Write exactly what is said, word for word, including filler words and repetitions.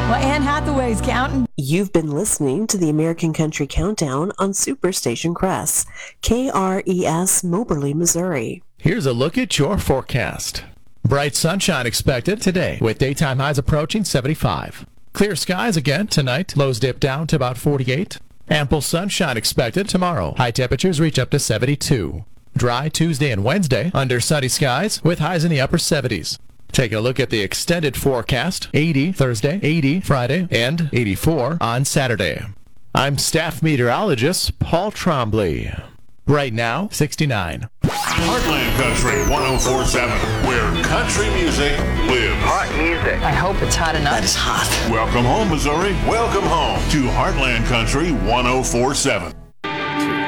Well, Anne Hathaway's counting. You've been listening to the American Country Countdown on Superstation Cress, K R E S, Moberly, Missouri. Here's a look at your forecast. Bright sunshine expected today with daytime highs approaching seventy-five. Clear skies again tonight. Lows dip down to about forty-eight. Ample sunshine expected tomorrow. High temperatures reach up to seventy-two. Dry Tuesday and Wednesday under sunny skies with highs in the upper seventies. Taking a look at the extended forecast. eighty Thursday, eighty Friday, and eighty-four on Saturday. I'm staff meteorologist Paul Trombley. Right now, sixty-nine. Heartland Country ten forty-seven, where country music lives. Hot music. I hope it's hot enough. That is hot. Welcome home, Missouri. Welcome home to Heartland Country ten forty-seven.